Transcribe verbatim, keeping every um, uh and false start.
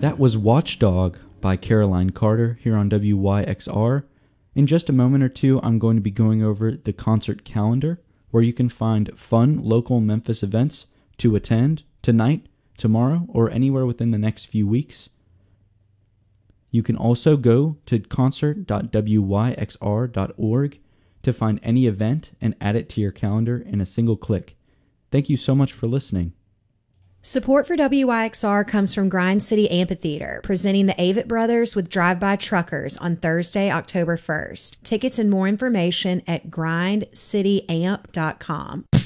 That was Watchdog by Caroline Carter here on W Y X R. In just a moment or two, I'm going to be going over the concert calendar, where you can find fun local Memphis events to attend tonight, tomorrow, or anywhere within the next few weeks. You can also go to concert dot w y x r dot org to find any event and add it to your calendar in a single click. Thank you so much for listening. Support for W Y X R comes from Grind City Amphitheater, presenting the Avett Brothers with Drive-By Truckers on Thursday, October first. Tickets and more information at grind city amp dot com.